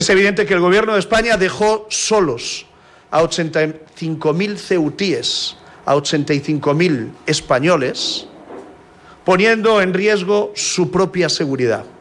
Es evidente que el Gobierno de España dejó solos a 85.000 ceutíes, a 85.000 españoles, poniendo en riesgo su propia seguridad.